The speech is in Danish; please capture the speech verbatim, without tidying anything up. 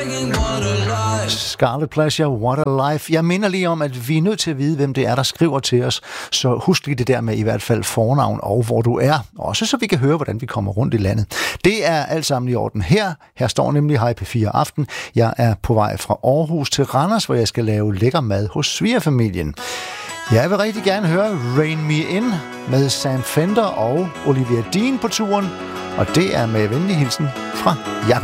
Scarlet Pleasure, What a Life. Jeg minder lige om, at vi er nødt til at vide, hvem det er, der skriver til os. Så husk lige det der med i hvert fald fornavn og hvor du er. Også så vi kan høre, hvordan vi kommer rundt i landet. Det er alt sammen i orden her. Her står nemlig Hej P fire Aften. Jeg er på vej fra Aarhus til Randers, hvor jeg skal lave lækker mad hos svigerfamilien. Jeg vil rigtig gerne høre Rain Me In med Sam Fender og Olivia Dean på turen. Og det er med venlig hilsen fra Jakob.